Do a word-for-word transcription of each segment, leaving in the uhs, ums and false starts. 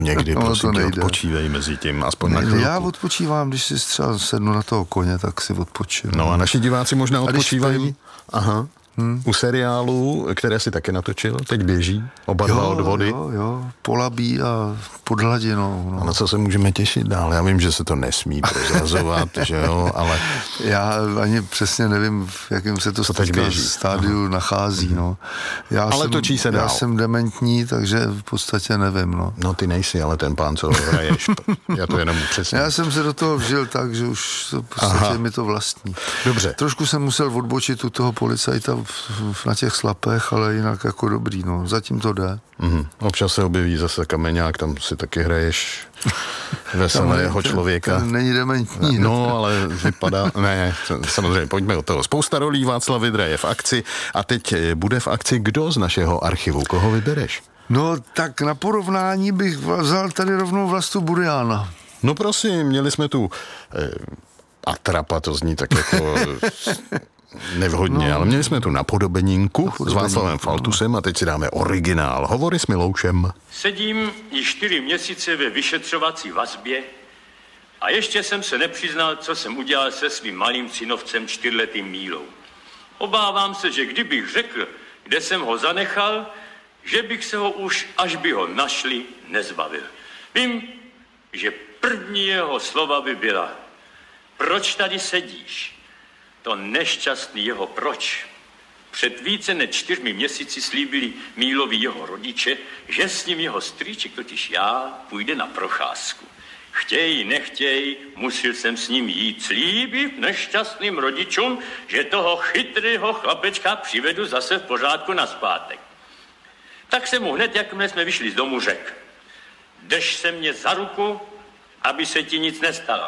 Někdy no, prosím tě odpočívej mezi tím, aspoň ne, na chvilku. Já odpočívám, když si třeba sednu na toho koně, tak si odpočinu. No a naši diváci možná odpočívají. Spím... Aha. Hmm. U seriálu, které si také natočil, teď běží, oba dva od vody. Jo, jo, Polabí a Pod hladinou. No. A na co se můžeme těšit dál? Já vím, že se to nesmí prozrazovat, že jo, ale... Já ani přesně nevím, v jakém se to stádiu nachází, no. Já ale jsem, točí se dál. Já jsem dementní, takže v podstatě nevím, no. No ty nejsi, ale ten pán, co hraješ, já to jenom přesně. Já jsem se do toho vžil tak, že už v podstatě mi to vlastní. Dobře. Trošku jsem musel odbočit u toho policajta na těch slapech, ale jinak jako dobrý, no. Zatím to jde. Mm-hmm. Občas se objeví zase Kameňák, tam si taky hraješ veselého člověka. Ten není dementní. No, no, ale vypadá... Ne, samozřejmě, pojďme od toho. Spousta rolí, Václav Vydra je v akci a teď bude v akci kdo z našeho archivu? Koho vybereš? No, tak na porovnání bych vzal tady rovnou Vlastu Buriana. No prosím, měli jsme tu eh, Atrapa, to zní tak jako... nevhodně, no, ale měli jsme tu napodobeninku, napodobeninku s Václavem Faltusem a teď si dáme originál. Hovory s Miloušem. Sedím již čtyři měsíce ve vyšetřovací vazbě a ještě jsem se nepřiznal, co jsem udělal se svým malým synovcem čtyřletým Mílou. Obávám se, že kdybych řekl, kde jsem ho zanechal, že bych se ho už, až by ho našli, nezbavil. Vím, že první jeho slova by byla: proč tady sedíš? To nešťastný jeho proč. Před více než čtyřmi měsíci slíbili Mílovi jeho rodiče, že s ním jeho strýček, totiž já, půjde na procházku. Chtěj, nechtěj, musel jsem s ním jít, slíbit nešťastným rodičům, že toho chytrého chlapečka přivedu zase v pořádku nazpátek. Tak jsem mu hned, jakmile jsme vyšli z domu, řekl: drž se mě za ruku, aby se ti nic nestalo.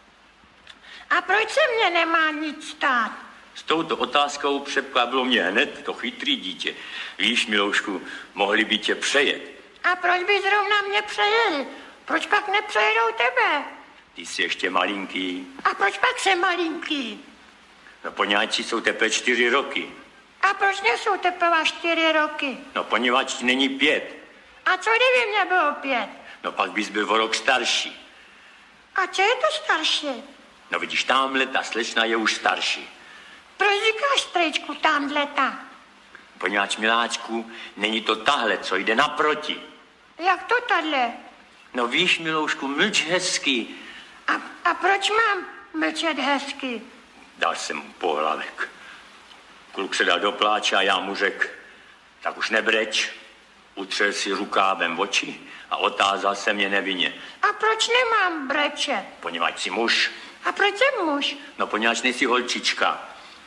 A proč se mě nemá nic stát? S touto otázkou překvapilo mě hned to chytrý dítě. Víš, Miloušku, mohli by tě přejet. A proč by zrovna mě přejeli? Proč pak nepřejedou tebe? Ty jsi ještě malinký. A proč pak jsem malinký? No poněvadž jsou teprve čtyři roky. A proč nejsou teprve čtyři roky? No poněvadž není pět. A co kdyby mě bylo pět? No pak bys byl o rok starší. A co je to starší? No vidíš, tamhle ta slečna je už starší. Proč říkáš, strejčku, tamhle ta? Poněvadž, miláčku, není to tahle, co jde naproti. Jak to tahle? No víš, Miloušku, mlč hezky. A, a proč mám mlčet hezky? Dal jsem mu pohlavek. Kluk se dal do pláče a já mu řekl: tak už nebreč. Utřel si rukávem oči a otázal se mě nevinně: a proč nemám brečet? Poněvadž jsi muž. A proč jsem muž? No poněvadž nejsi holčička.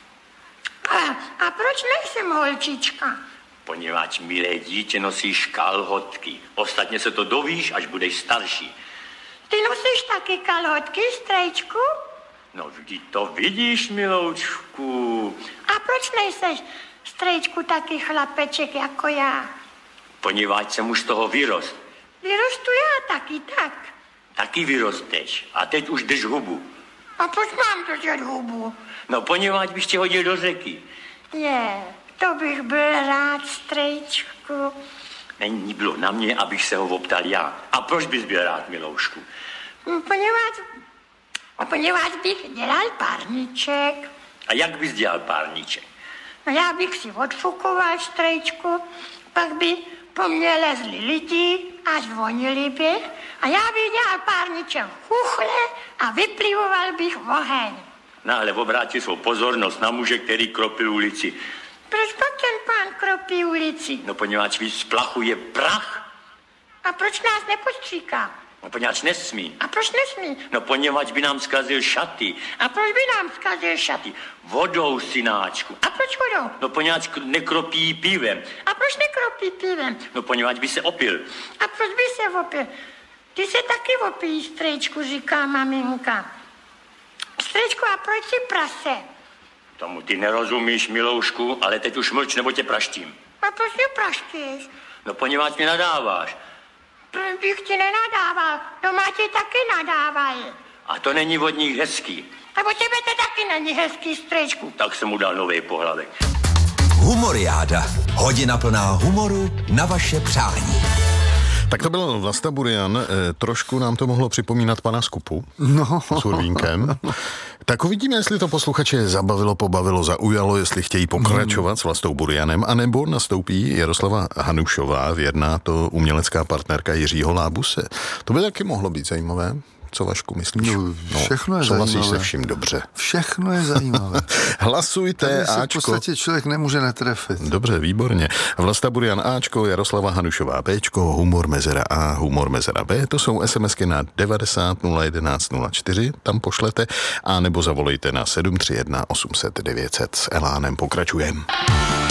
A, a proč nejsem holčička? Poněvadž, milé dítě, nosíš kalhotky. Ostatně se to dovíš, až budeš starší. Ty nosíš taky kalhotky, strejčku? No vždyť to vidíš, Miloučku. A proč nejseš, strejčku, taky chlapeček jako já? Poněvadž jsem už z toho vyrost. Vyrostu já taky tak. Taky vyrosteš. A teď už drž hubu. A proč mám držet hubu? No poněvadž bych tě hodil do řeky. Je, to bych byl rád, strejčku. Není bylo na mě, abych se ho optal já. A proč bys byl rád, Miloušku? Poněvadž, poněvadž bych dělal párníček. A jak bys dělal párníček? No já bych si odfukoval, strejčku, pak by po mně lezli lidi a zvonili by a já bych dělal párníček chuchle a vyplivoval bych oheň. No ale obrátil svou pozornost na muže, který kropil ulici. Proč pak ten pán kropí ulici? No poněvadž vysplachuje prach. A proč nás nepostříká? No poněvadž nesmí. A proč nesmí? No poněvadž by nám zkazil šaty. A proč by nám zkazil šaty? Vodou, synáčku. A proč vodou? No poněvadž nekropí pivem. A proč nekropí pivem? No poněvadž by se opil. A proč by se opil? Ty se taky opíš, strejčku, říká maminka. Strejčku, a proč si prase? Tomu ty nerozumíš, Miloušku, ale teď už mlč, nebo tě praštím. A proč mě praštíš? No poněvadž mě nadáváš. Proč bych ti nenadával? Doma ti taky nadávají. A to není od nich hezký. A o tebe to taky není hezký, strejčku. Tak jsem mu dal nový pohlavek. Humoriáda. Hodina plná humoru na vaše přání. Tak to byl Vlasta Burian, trošku nám to mohlo připomínat pana Skupu No. s Urvínkem. Tak uvidíme, jestli to posluchače zabavilo, pobavilo, zaujalo, jestli chtějí pokračovat s Vlastou Burianem, anebo nastoupí Jaroslava Hanušová, věrná to umělecká partnerka Jiřího Lábuse. To by taky mohlo být zajímavé. Co, Vašku, myslíš? No, všechno je souhlasíš zajímavé. se vším dobře. Všechno je zajímavé. Hlasujte, Tady se v Ačko. podstatě člověk nemůže netrefit. Dobře, výborně. Vlasta Burian Ačko, Jaroslava Hanušová Bčko, Humor Mezera A, Humor Mezera B, to jsou SMSky na devadesát nula jedenáct nula čtyři, tam pošlete, a nebo zavolejte na sedm tři jedna osm set devět set. S Elánem pokračujeme.